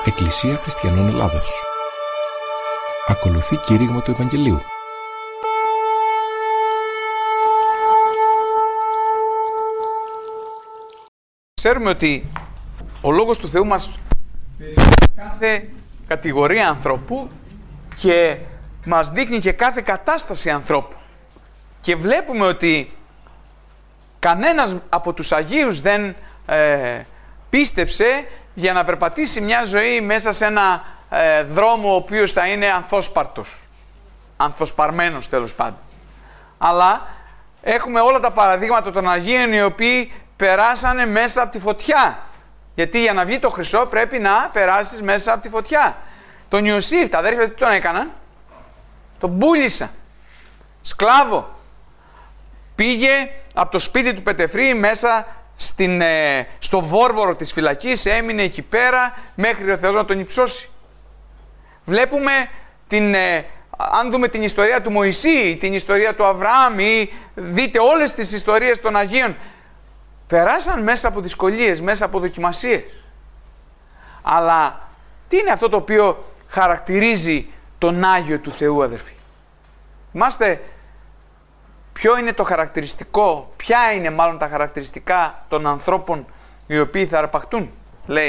Εκκλησία Χριστιανών Ελλάδος. Ακολουθεί κήρυγμα του Ευαγγελίου. Ξέρουμε ότι ο Λόγος του Θεού μας κάθε κατηγορία ανθρώπου και μας δείχνει και κάθε κατάσταση ανθρώπου. Και βλέπουμε ότι κανένας από τους Αγίους δεν πίστεψε για να περπατήσει μια ζωή μέσα σε ένα δρόμο ο οποίος θα είναι ανθόσπαρτος. Ανθοσπαρμένος τέλος πάντων. Αλλά έχουμε όλα τα παραδείγματα των Αγίων οι οποίοι περάσανε μέσα από τη φωτιά. Γιατί για να βγει το χρυσό πρέπει να περάσεις μέσα από τη φωτιά. Τον Ιωσήφ, τα αδέρφια τι τον έκαναν? Τον πούλησαν. Σκλάβο. Πήγε από το σπίτι του Πετεφρή μέσα στο βόρβορο της φυλακής, έμεινε εκεί πέρα μέχρι ο Θεός να τον υψώσει. Βλέπουμε αν δούμε την ιστορία του Μωυσή, την ιστορία του Αβραάμ ή δείτε όλες τις ιστορίες των Αγίων, περάσαν μέσα από δυσκολίες, μέσα από δοκιμασίες. Αλλά τι είναι αυτό το οποίο χαρακτηρίζει τον Άγιο του Θεού, αδερφοί? Θυμάστε ποιο είναι το χαρακτηριστικό, ποια είναι μάλλον τα χαρακτηριστικά των ανθρώπων οι οποίοι θα αρπαχτούν?